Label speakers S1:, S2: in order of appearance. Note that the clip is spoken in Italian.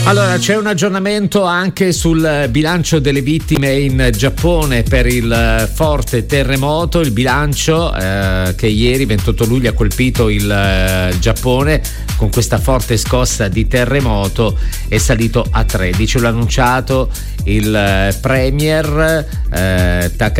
S1: Allora, c'è un aggiornamento anche sul bilancio delle vittime in Giappone per il forte terremoto. Il bilancio che ieri 28 luglio ha colpito il Giappone con questa forte scossa di terremoto è salito a 13. L'ha annunciato il premier